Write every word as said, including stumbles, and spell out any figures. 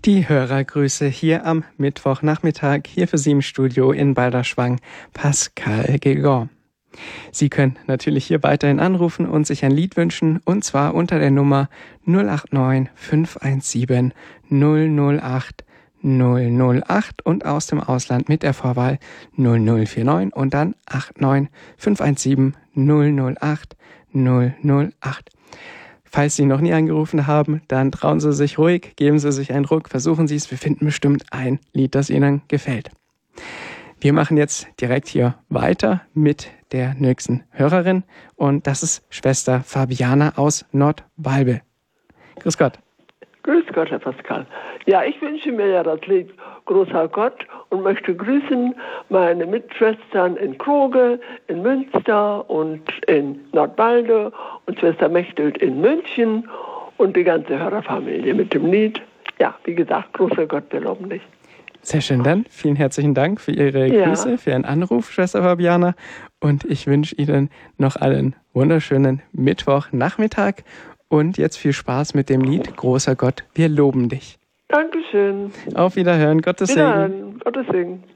Die Hörergrüße hier am Mittwochnachmittag, hier für Sie im Studio in Balderschwang, Pascal Guégan. Sie können natürlich hier weiterhin anrufen und sich ein Lied wünschen, und zwar unter der Nummer null acht neun fünf eins sieben null null acht null null acht und aus dem Ausland mit der Vorwahl null null vier neun und dann acht neun fünf eins sieben null null acht null null acht. Falls Sie noch nie angerufen haben, dann trauen Sie sich ruhig, geben Sie sich einen Ruck, versuchen Sie es, wir finden bestimmt ein Lied, das Ihnen gefällt. Wir machen jetzt direkt hier weiter mit der nächsten Hörerin und das ist Schwester Fabiana aus Nordwalbe. Grüß Gott. Grüß Gott, Herr Pascal. Ja, ich wünsche mir ja das Lied Großer Gott und möchte grüßen meine Mitschwestern in Kroge, in Münster und in Nordwalde und Schwester Mechthild in München und die ganze Hörerfamilie mit dem Lied. Ja, wie gesagt, Großer Gott, wir loben dich. Sehr schön, dann vielen herzlichen Dank für Ihre ja. Grüße, für Ihren Anruf, Schwester Fabiana. Und ich wünsche Ihnen noch einen wunderschönen Mittwochnachmittag. Und jetzt viel Spaß mit dem Lied Großer Gott, wir loben dich. Dankeschön. Auf Wiederhören, Gottes Segen. Wiederhören, Gottes Segen.